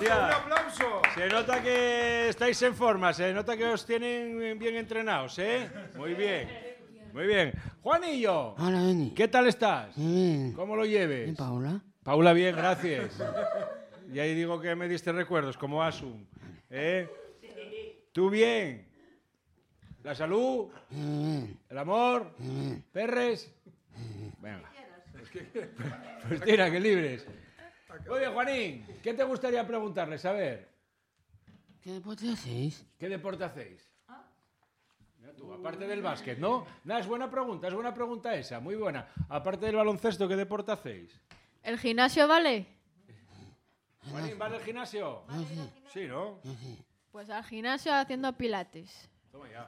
ya. ¡Un aplauso! Se nota que estáis en forma, se nota que os tienen bien entrenados, ¿eh? Muy bien. Muy bien. Juanillo. Hola, Benny. ¿Qué tal estás? Bien. ¿Cómo lo lleves? ¿Y Paula? Paula, bien, gracias. Y ahí digo que me diste recuerdos, como Asun. ¿Eh? ¿Tú bien? ¿La salud? ¿El amor? ¿Perres? Venga. Pues tira, que libres. Muy bien, Juanín, ¿qué te gustaría preguntarles? A ver. ¿Qué deporte hacéis? ¿Qué deporte hacéis? Mira tú, aparte del básquet, ¿no? Nada, es buena pregunta esa, muy buena. Aparte del baloncesto, ¿qué deporte hacéis? ¿El gimnasio vale? Juanín, ¿vas al gimnasio? Sí, ¿no? Pues al gimnasio haciendo pilates. Toma ya.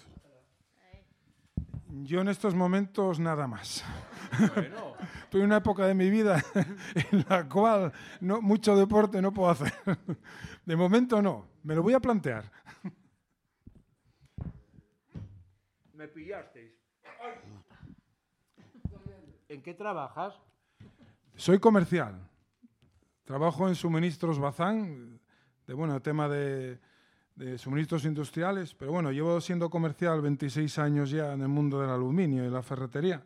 Yo en estos momentos nada más. Bueno. Estoy en una época de mi vida en la cual mucho deporte no puedo hacer. De momento no, me lo voy a plantear. Me pillasteis. ¿En qué trabajas? Soy comercial. Trabajo en suministros Bazán, tema de suministros industriales, pero bueno, llevo siendo comercial 26 años ya en el mundo del aluminio y la ferretería.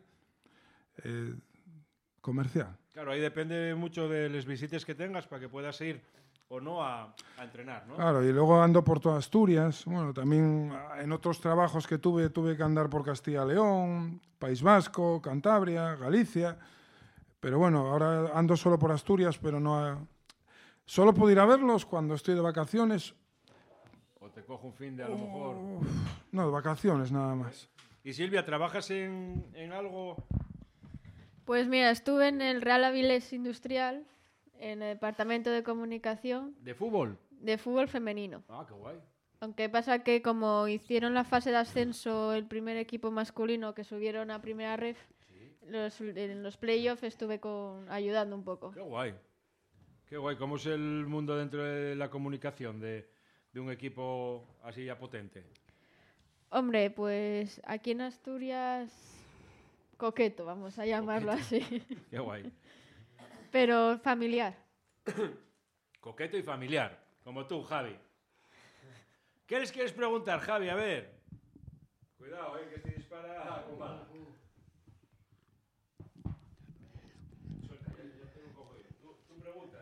Comercial. Claro, ahí depende mucho de las visitas que tengas para que puedas ir o no a entrenar, ¿no? Claro, y luego ando por toda Asturias. Bueno, también en otros trabajos que tuve que andar por Castilla y León, País Vasco, Cantabria, Galicia. Pero bueno, ahora ando solo por Asturias, pero no... Solo puedo ir a verlos cuando estoy de vacaciones. O te cojo un fin de a lo mejor. No, de vacaciones nada más. Y Silvia, ¿trabajas en algo? Pues mira, estuve en el Real Avilés Industrial, en el departamento de comunicación, ¿De fútbol? de fútbol femenino. Ah, qué guay. Aunque pasa que como hicieron la fase de ascenso el primer equipo masculino que subieron a primera ref, en los playoffs estuve ayudando un poco. Qué guay. Qué guay. ¿Cómo es el mundo dentro de la comunicación de un equipo así ya potente? Hombre, pues aquí en Asturias, coqueto, vamos a llamarlo así. Qué guay. Pero familiar. Coqueto y familiar, como tú, Javi. ¿Qué les quieres preguntar, Javi? A ver. Cuidado, que si dispara con bala. ¿Tú preguntas?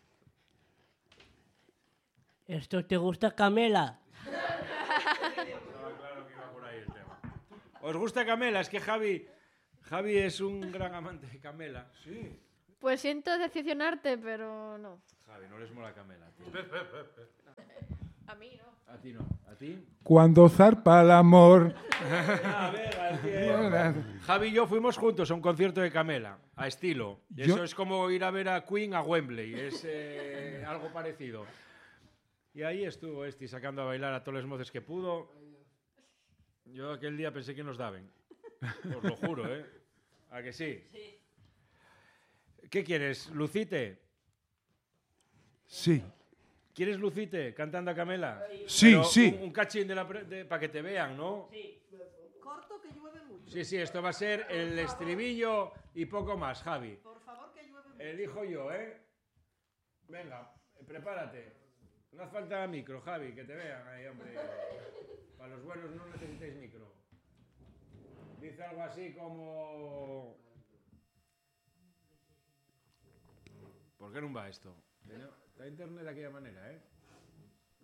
¿Esto te gusta, Camela? Estaba claro que iba por ahí el tema. ¿Os gusta Camela? Es que Javi es un gran amante de Camela. Sí. Pues siento decepcionarte, pero no. Javi, no les mola Camela, tío. A mí no. A ti no. ¿A ti? Cuando zarpa el amor. A ver, Javi y yo fuimos juntos a un concierto de Camela, a estilo. Eso es como ir a ver a Queen a Wembley. Es algo parecido. Y ahí estuvo sacando a bailar a todos los moces que pudo. Yo aquel día pensé que nos daban. Os lo juro, ¿eh? ¿A que sí? Sí. ¿Qué quieres? ¿Lucite? Sí. ¿Quieres Lucite cantando a Camela? Sí, pero sí. Un cachín para que te vean, ¿no? Sí. Corto que llueve mucho. Sí, esto va a ser el estribillo y poco más, Javi. Por favor, que llueve mucho. Elijo yo, ¿eh? Venga, prepárate. No hace falta micro, Javi, que te vean ahí, hombre. Para los buenos no necesitáis micro. Dice algo así como... ¿Por qué no va esto? Está internet de aquella manera, ¿eh?